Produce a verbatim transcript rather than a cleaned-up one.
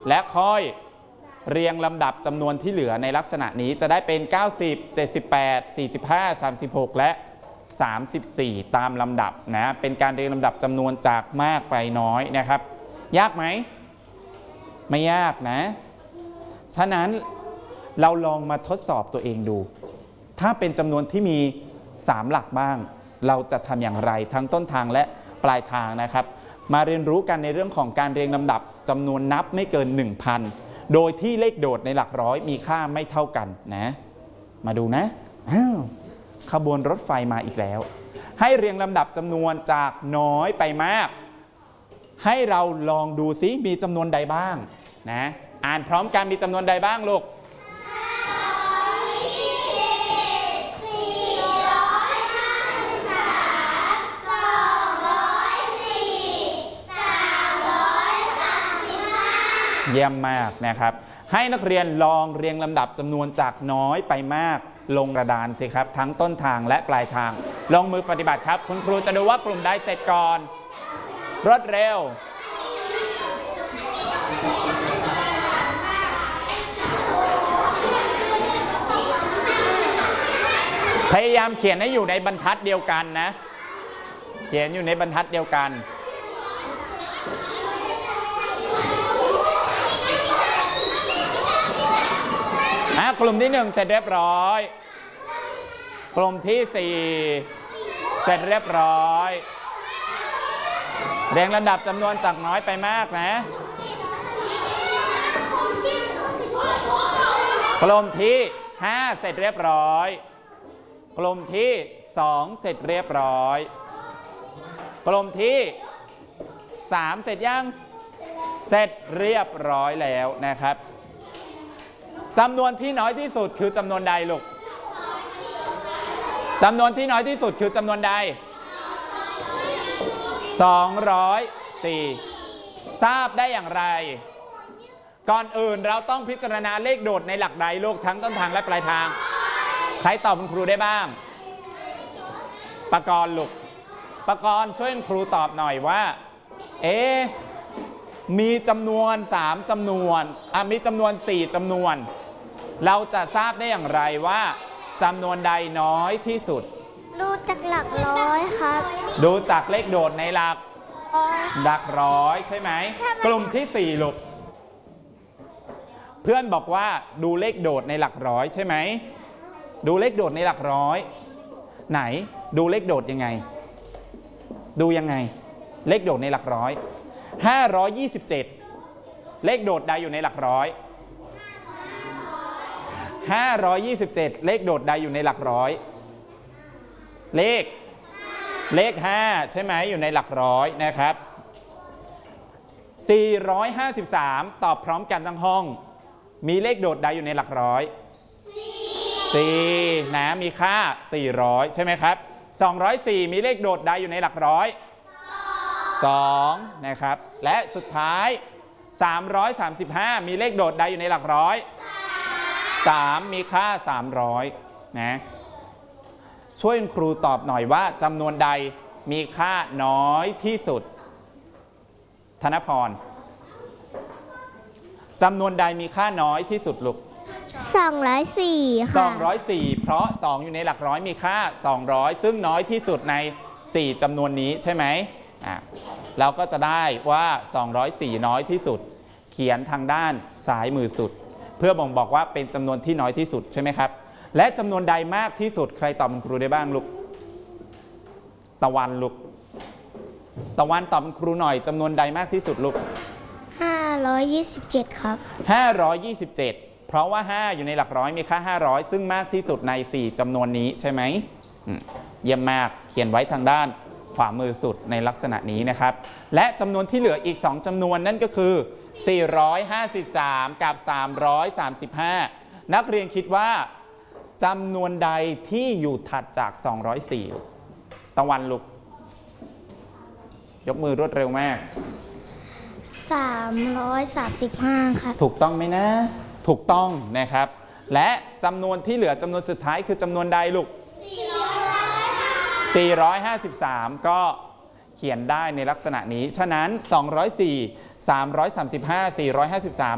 และค่อยเรียงลำดับจำนวนที่เหลือในลักษณะนี้จะได้เป็นเก้าสิบ เจ็ดสิบแปด สี่สิบห้า สามสิบหกและสามสิบสี่ตามลำดับนะเป็นการเรียงลำดับจำนวนจากมากไปน้อยนะครับยากไหมไม่ยากนะฉะนั้นเราลองมาทดสอบตัวเองดูถ้าเป็นจำนวนที่มีสามหลักบ้างเราจะทำอย่างไรทั้งต้นทางและปลายทางนะครับมาเรียนรู้กันในเรื่องของการเรียงลำดับจำนวนนับไม่เกิน หนึ่งพัน โดยที่เลขโดดในหลักร้อยมีค่าไม่เท่ากันนะมาดูนะอ้าวขบวนรถไฟมาอีกแล้วให้เรียงลำดับจำนวนจากน้อยไปมากให้เราลองดูซิมีจำนวนใดบ้างนะอ่านพร้อมกันมีจำนวนใดบ้างลูกเยี่ยมมากนะครับให้นักเรียนลองเรียงลำดับจำนวนจากน้อยไปมากลงกระดานสิครับทั้งต้นทางและปลายทางลงมือปฏิบัติครับคุณครูจะดูว่ากลุ่มใดเสร็จก่อนรวดเร็วพยายามเขียนให้อยู่ในบรรทัดเดียวกันนะเขียนอยู่ในบรรทัดเดียวกันกลุ่มที่หนึ่งเสร็จเรียบร้อยกลุ่มที่สี่เสร็จเรียบร้อยเรียงลำดับจำนวนจากน้อยไปมากนะกลุ่มที่ห้าเสร็จเรียบร้อยกลุ่มที่สองเสร็จเรียบร้อยกลุ่มที่สามเสร็จยังเสร็จเรียบร้อยแล้วนะครับจำนวนที่น้อยที่สุดคือจำนวนใดลูกจำนวนที่น้อยที่สุดคือจำนวนใดสองร้อยสี่ทราบได้อย่างไรก่อนอื่นเราต้องพิจารณาเลขโดดในหลักใดลูกทั้งต้นทางและปลายทางใครตอบคุณครูได้บ้างปกรณ์ลูกปกรณ์ช่วยคุณครูตอบหน่อยว่าเอ๊ะมีจำนวนสามจำนวนอ่ะมีจำนวนสี่จำนวนเราจะทราบได้อย่างไรว่าจำนวนใดน้อยที่สุดดูจากหลักร้อยครับดูจากเลขโดดในหลักหลักร้อยใช่ไหมกลุ่มที่สี่ลูกเพื่อนบอกว่าดูเลขโดดในหลักร้อยใช่ไหมดูเลขโดดในหลักร้อยไหนดูเลขโดดยังไงดูยังไงเลขโดดในหลักร้อยห้าร้อยยี่สิบเจ็ดเลขโดดใดอยู่ในหลักร้อยห้าร้อยยี่สิบเจ็ดเลขโดดใดอยู่ในหลักร้อยเลขเลขห้าใช่ไหมอยู่ในหลักร้อยนะครับสี่ร้อยห้าสิบสามตอบพร้อมกันทั้งห้องมีเลขโดดใดอยู่ในหลักร้อยสี่นะมีค่าสี่ร้อยใช่ไหมครับสองร้อยสี่มีเลขโดดใดอยู่ในหลักร้อยสองนะครับและสุดท้ายสามร้อยสามสิบห้ามีเลขโดดใดอยู่ในหลักร้อยสามมีค่าสามร้อยนะช่วยครูตอบหน่อยว่าจำนวนใดมีค่าน้อยที่สุดธนพรจำนวนใดมีค่าน้อยที่สุดลูกสองร้อยสี่ค่ะสองร้อยสี่เพราะสองอยู่ในหลักร้อยมีค่าสองร้อยซึ่งน้อยที่สุดในสี่จำนวนนี้ใช่ไหมอ่ะเราก็จะได้ว่าสองร้อยสี่น้อยที่สุดเขียนทางด้านซ้ายมือสุดเพื่อบ่งบอกว่าเป็นจำนวนที่น้อยที่สุดใช่ไหมครับและจำนวนใดมากที่สุดใครตอบคุณครูได้บ้างลูกตะวันลูกตะวันตอบคุณครูหน่อยจำนวนใดมากที่สุดลูกห้าร้อยยี่สิบเจ็ดครับห้าร้อยยี่สิบเจ็ดเพราะว่าห้าอยู่ในหลักร้อยมีค่าห้าร้อยซึ่งมากที่สุดในสี่จำนวนนี้ใช่ไหมเยี่ยมมากเขียนไว้ทางด้านขวามือสุดในลักษณะนี้นะครับและจำนวนที่เหลืออีกสองจำนวนนั่นก็คือสี่ร้อยห้าสิบสามกับสามร้อยสามสิบห้านักเรียนคิดว่าจำนวนใดที่อยู่ถัดจากสองร้อยสี่ตะวันลุกยกมือรวดเร็วมากสามร้อยสามสิบห้าค่ะถูกต้องไหมนะถูกต้องนะครับและจำนวนที่เหลือจำนวนสุดท้ายคือจำนวนใดลูกสี่ร้อยห้าสิบสามก็เขียนได้ในลักษณะนี้ฉะนั้นสองร้อยสี่ สามร้อยสามสิบห้า สี่ร้อยห้าสิบสาม